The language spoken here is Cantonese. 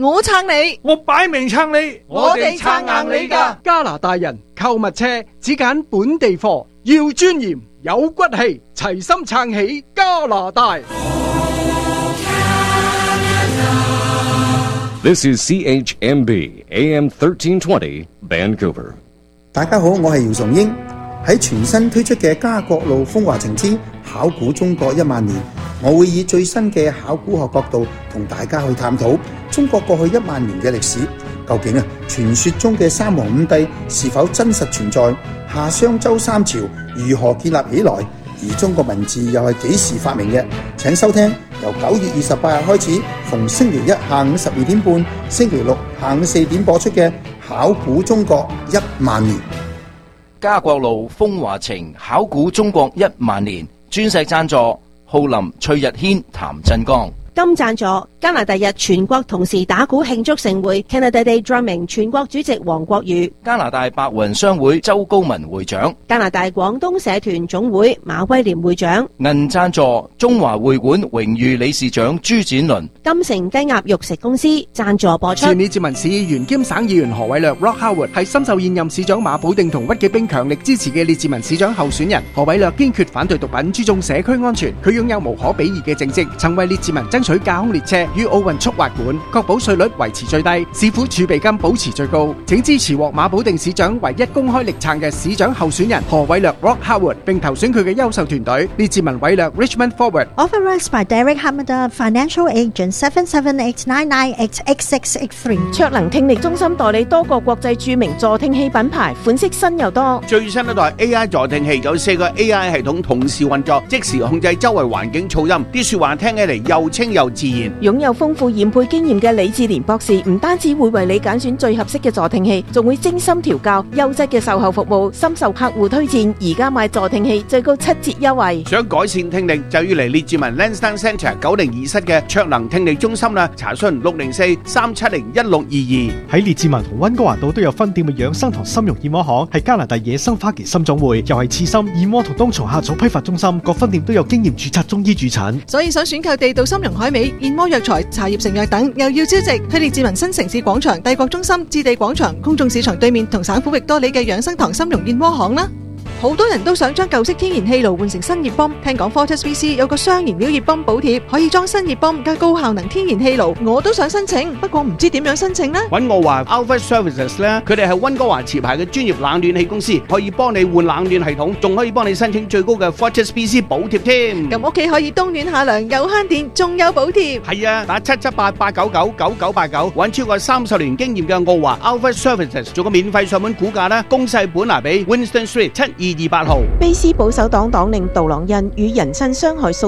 我撐你， 我擺明撐你， 我哋撐硬你㗎。 加拿大人購物車只揀本地貨，要尊嚴有骨氣，齊心撐起加拿大。 This is CHMB AM 1320 Vancouver。 大家好，我係姚崇英。喺全新推出嘅家國路風華情之考古中國1萬年，我會以最新嘅考古學角度同大家去探討中國過去1萬年嘅歷史。究竟傳說中嘅三皇五帝是否真實存在？夏商周三朝如何建立起來？而中國文字又係幾時發明嘅？請收聽由9月28日開始，逢星期一下午12點半、星期六下午4點播出嘅考古中國1萬年。 家國路風華情考古中國1萬年，專石贊助浩林、崔日軒、譚振剛。 金贊助加拿大日全國同時打鼓慶祝盛會 Canada Day Drumming 全國主席黃國宇， 加拿大白雲商會周高文會長， 加拿大廣東社團總會馬威廉會長。 銀贊助中華會館榮譽理事長朱展倫。 金城雞鴨肉食公司贊助播出。 前列治文市議員兼省議員何偉略 Rock Howard 係深受現任市長馬寶定同屈紀冰強力支持嘅列治文市長候選人。何偉略堅決反對毒品，注重社區安全。佢擁有無可比擬嘅政績，曾為列治文爭取架空列車與奧運速滑館，確保稅率維持最低，市府儲備金保持最高。請支持獲馬寶定市長唯一公開力撐嘅市長候選人何偉略 Rock Howard， 並投選佢嘅優秀團隊列治文偉略 Richmond Forward。 Authorized by Derek Hamada, Financial Agent 77899886683。 卓能聽力中心代理多個國際著名助聽器品牌，款式新又多。 最新一代 AI 助聽器有4個 AI 系統同時運作，即時控制周圍環境噪音，啲說話聽起嚟又清又自然。 擁有豐富研配經驗嘅李志廉博士，唔單止會為你揀選最合適嘅助聽器，仲會精心調教，優質嘅售後服務，深受客戶推薦。而家買助聽器最高7折優惠。 想改善聽力就要嚟列治文 Lansdowne Centre 902室嘅卓能聽力中心啦，查詢604-370-1622。 喺列治文同溫哥華道都有分店嘅養生堂參茸燕窩行，係加拿大野生花旗參總會，又係刺參燕窩同冬蟲夏草批發中心，各分店都有經驗註冊中醫駐診。 所以想選購地道參茸海味、燕窩藥材、茶葉成藥等，又要招值，去列治文新城市廣場、帝國中心、置地廣場、公眾市場對面同省府域多里嘅養生堂參茸燕窩行啦。好多人都想將舊式天然氣爐換成新熱泵，聽講 FortisBC 有個雙燃料熱泵補貼，可以裝新熱泵加高效能天然氣爐，我都想申請，不過唔知點樣申請呢？ 揾我話 Alpha Services 咧，佢哋係溫哥華持牌嘅專業冷暖氣公司，可以幫你換冷暖系統，仲可以幫你申請最高嘅 FortisBC 補貼添。 咁屋企可以冬暖夏涼，又慳電，仲有補貼。 係啊，打778-899-9989，揾超過30年經驗嘅澳華 Alpha Services 做個免費上門估價啦，公細本拿比 Winston Street 7228號。 卑斯保守黨黨領杜朗恩與人身傷害訴